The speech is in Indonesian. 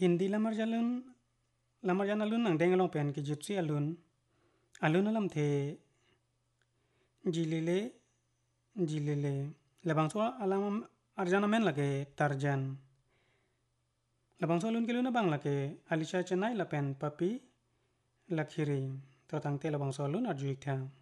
Hindi lamar jan alun nang deng along pen ki gypsy alun alam the jilele labang so alam arjana men lake Tarzan labang so alun kiluna bang lake Alicia Chennai lapen papi lakhiri to tangte labang so alun arjuik tha